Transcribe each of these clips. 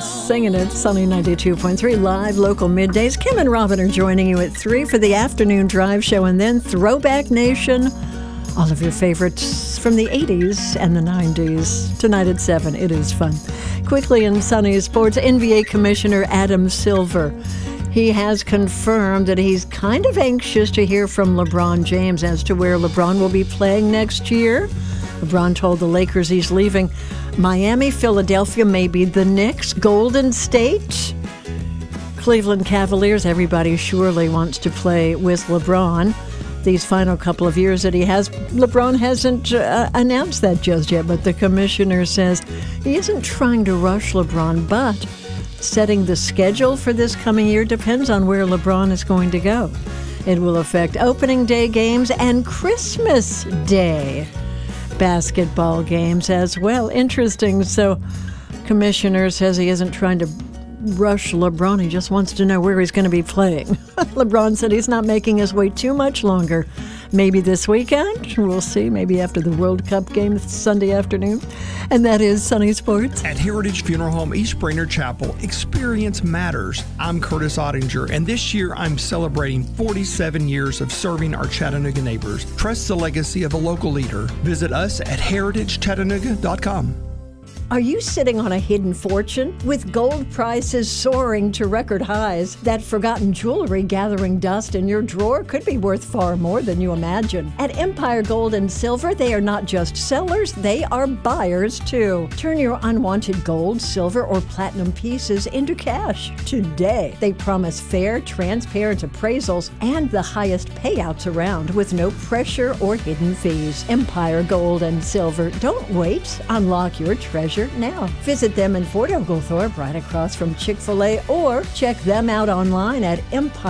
singing it. Sunny 92.3, live local middays. Kim and Robin are joining you at 3 for the afternoon drive show, and then Throwback Nation. All of your favorites from the 80s and the 90s. Tonight at 7. It is fun. Quickly in Sunny Sports, NBA Commissioner Adam Silver. He has confirmed that he's kind of anxious to hear from LeBron James as to where LeBron will be playing next year. LeBron told the Lakers he's leaving Miami, Philadelphia, maybe the Knicks, Golden State, Cleveland Cavaliers. Everybody surely wants to play with LeBron. These final couple of years that he has, LeBron hasn't announced that just yet, but the commissioner says he isn't trying to rush LeBron, but setting the schedule for this coming year depends on where LeBron is going to go. It will affect opening day games and Christmas Day basketball games as well. Interesting. So, commissioner says he isn't trying to rush LeBron. He just wants to know where he's going to be playing. LeBron said he's not making his wait too much longer. Maybe this weekend. We'll see. Maybe after the World Cup game Sunday afternoon. And that is Sunny Sports. At Heritage Funeral Home East Brainerd Chapel, experience matters. I'm Curtis Ottinger, and this year I'm celebrating 47 years of serving our Chattanooga neighbors. Trust the legacy of a local leader. Visit us at heritagechattanooga.com. Are you sitting on a hidden fortune? With gold prices soaring to record highs, that forgotten jewelry gathering dust in your drawer could be worth far more than you imagine. At Empire Gold and Silver, they are not just sellers, they are buyers too. Turn your unwanted gold, silver, or platinum pieces into cash today. They promise fair, transparent appraisals and the highest payouts around with no pressure or hidden fees. Empire Gold and Silver. Don't wait. Unlock your treasure now. Visit them in Fort Oglethorpe, right across from Chick-fil-A, or check them out online at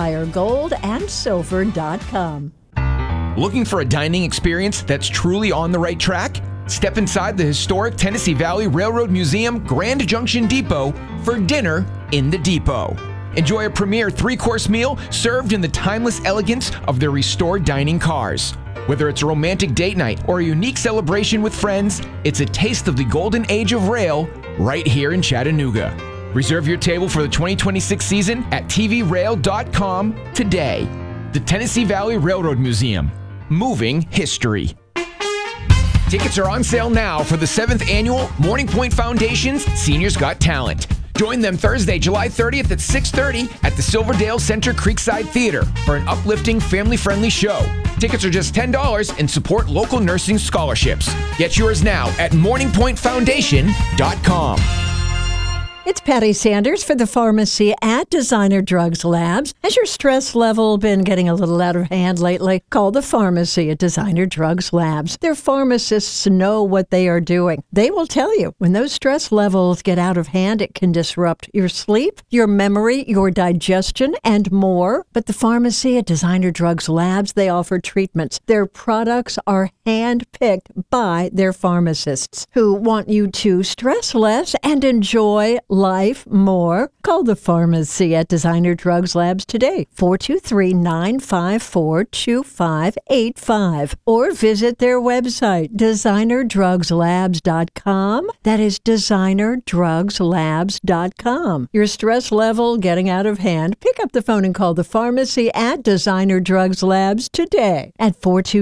empiregoldandsilver.com. Looking for a dining experience that's truly on the right track? Step inside the historic Tennessee Valley Railroad Museum Grand Junction Depot for dinner in the depot. Enjoy a premier 3-course meal served in the timeless elegance of their restored dining cars. Whether it's a romantic date night or a unique celebration with friends, it's a taste of the golden age of rail right here in Chattanooga. Reserve your table for the 2026 season at tvrail.com today. The Tennessee Valley Railroad Museum. Moving history. Tickets are on sale now for the 7th annual Morning Point Foundation's Seniors Got Talent. Join them Thursday, July 30th at 6:30 at the Silverdale Center Creekside Theater for an uplifting, family-friendly show. Tickets are just $10 and support local nursing scholarships. Get yours now at morningpointfoundation.com. It's Patty Sanders for the pharmacy at Designer Drugs Labs. Has your stress level been getting a little out of hand lately? Call the pharmacy at Designer Drugs Labs. Their pharmacists know what they are doing. They will tell you when those stress levels get out of hand, it can disrupt your sleep, your memory, your digestion, and more. But the pharmacy at Designer Drugs Labs, they offer treatments. Their products are hand-picked by their pharmacists who want you to stress less and enjoy life more. Call the pharmacy at Designer Drugs Labs today, 423-954-2585, or visit their website, designerdrugslabs.com. That is designerdrugslabs.com. Your stress level getting out of hand? Pick up the phone and call the pharmacy at Designer Drugs Labs today at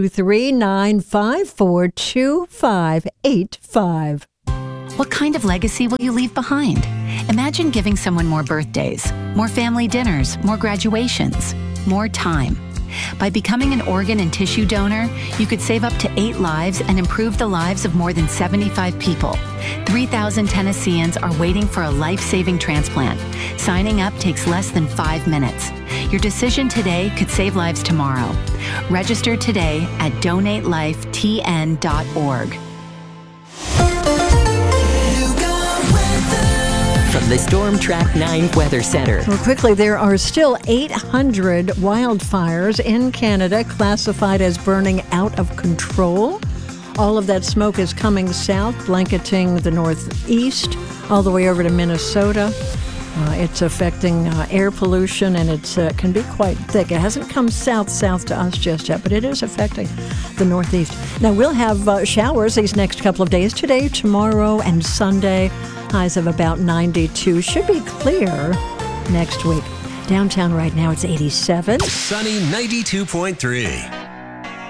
423-954-2585. What kind of legacy will you leave behind? Imagine giving someone more birthdays, more family dinners, more graduations, more time. By becoming an organ and tissue donor, you could save up to 8 lives and improve the lives of more than 75 people. 3,000 Tennesseans are waiting for a life-saving transplant. Signing up takes less than 5 minutes. Your decision today could save lives tomorrow. Register today at donatelifetn.org. From the Storm Track 9 Weather Center. Well, quickly, there are still 800 wildfires in Canada classified as burning out of control. All of that smoke is coming south, blanketing the northeast, all the way over to Minnesota. It's affecting air pollution, and it can be quite thick. It hasn't come south to us just yet, but it is affecting the northeast. Now, we'll have showers these next couple of days, today, tomorrow, and Sunday. Highs of about 92. Should be clear next week. Downtown right now, it's 87. Sunny 92.3.